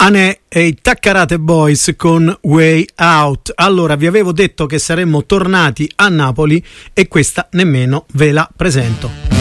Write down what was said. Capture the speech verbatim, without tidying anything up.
Anè e i Taccarate Boys con Way Out. Allora, vi avevo detto che saremmo tornati a Napoli e questa nemmeno ve la presento.